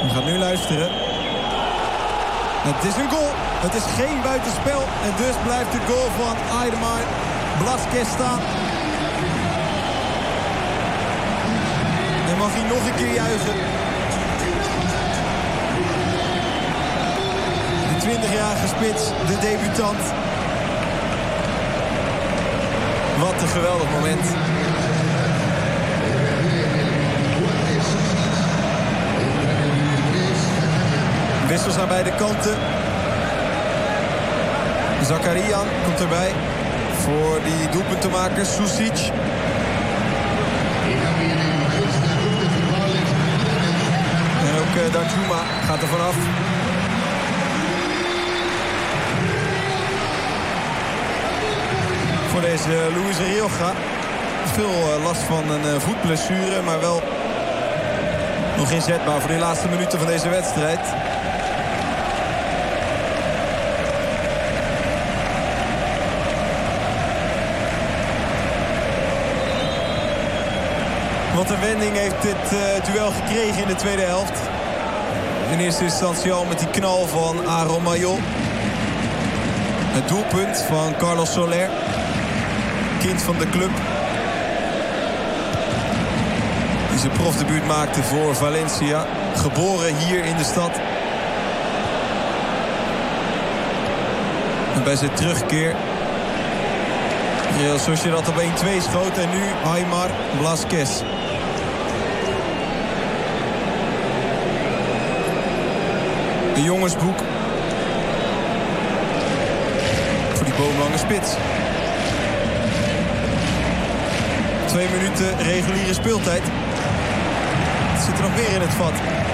We gaan nu luisteren. Het is een goal. Het is geen buitenspel. En dus blijft de goal van Aidemar Blasquez staan. En mag hij nog een keer juichen. De 20-jarige spits, de debutant. Wat een geweldig moment. Wissels aan beide kanten. Zakarian komt erbij voor die doelpuntenmaker Susic. En ook Danjuma gaat er vanaf. Voor deze Luis Rioja. Veel last van een voetblessure, maar wel nog inzetbaar voor de laatste minuten van deze wedstrijd. Wat een wending heeft dit duel gekregen in de tweede helft. In eerste instantie al met die knal van Aaron Mayol. Het doelpunt van Carlos Soler. Kind van de club. Die zijn profdebuut maakte voor Valencia. Geboren hier in de stad. En bij zijn terugkeer Real Sociedad op 1-2 schoot. En nu Aidemar Blasquez. De jongensboek. Voor die boomlange spits. 2 minuten reguliere speeltijd. Het zit er nog meer in het vat.